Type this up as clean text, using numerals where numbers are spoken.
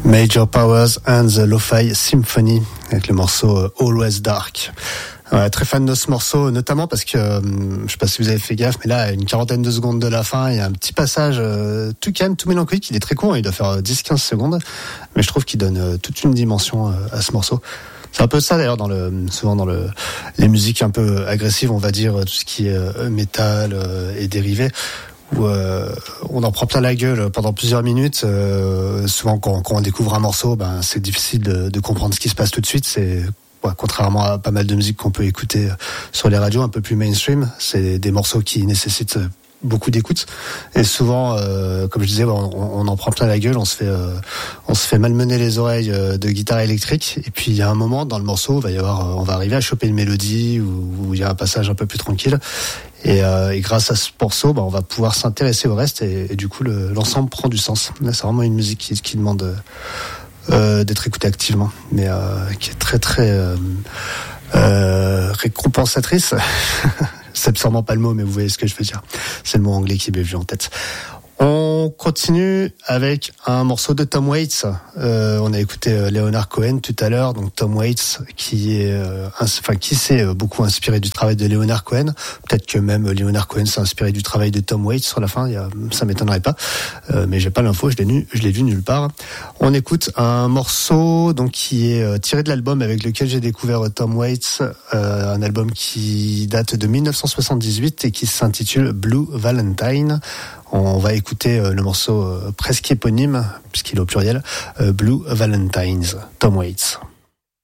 Major Powers and the Lo-Fi Symphony avec le morceau Always Dark. Ouais, très fan de ce morceau, notamment parce que je sais pas si vous avez fait gaffe, mais là, à une quarantaine de secondes de la fin, il y a un petit passage tout calme, tout mélancolique. Il est très court, il doit faire 10-15 secondes, mais je trouve qu'il donne toute une dimension à ce morceau. C'est un peu ça d'ailleurs souvent dans les musiques un peu agressives, on va dire tout ce qui est métal et dérivé, où on en prend plein la gueule pendant plusieurs minutes. Souvent quand on découvre un morceau, c'est difficile de comprendre ce qui se passe tout de suite. C'est contrairement à pas mal de musique qu'on peut écouter sur les radios un peu plus mainstream, c'est des morceaux qui nécessitent beaucoup d'écoute et souvent comme je disais on en prend plein la gueule, on se fait malmener les oreilles de guitare électrique, et puis il y a un moment dans le morceau on va arriver à choper une mélodie où il y a un passage un peu plus tranquille, et grâce à ce morceau on va pouvoir s'intéresser au reste, et du coup l'ensemble prend du sens. Là, c'est vraiment une musique qui demande d'être écoutée activement, mais qui est très très récompensatrice. C'est sûrement pas le mot, mais vous voyez ce que je veux dire. C'est le mot anglais qui m'est venu en tête. On continue avec un morceau de Tom Waits. On a écouté Leonard Cohen tout à l'heure, donc Tom Waits qui s'est beaucoup inspiré du travail de Leonard Cohen. Peut-être que même Leonard Cohen s'est inspiré du travail de Tom Waits sur la fin. Ça m'étonnerait pas, mais j'ai pas l'info. Je l'ai vu nulle part. On écoute un morceau donc qui est tiré de l'album avec lequel j'ai découvert Tom Waits, un album qui date de 1978 et qui s'intitule Blue Valentine. On va écouter le morceau presque éponyme, puisqu'il est au pluriel, Blue Valentines, Tom Waits.